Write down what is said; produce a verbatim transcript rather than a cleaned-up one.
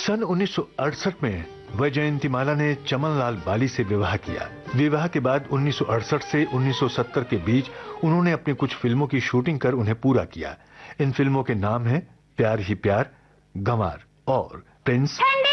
सन उन्नीस सौ अड़सठ में वैजयंतीमाला ने चमनलाल बाली से विवाह किया। विवाह के बाद उन्नीस सौ अड़सठ से उन्नीस सौ सत्तर के बीच उन्होंने अपनी कुछ फिल्मों की शूटिंग कर उन्हें पूरा किया। इन फिल्मों के नाम हैं प्यार ही प्यार, गंवार और प्रिंस।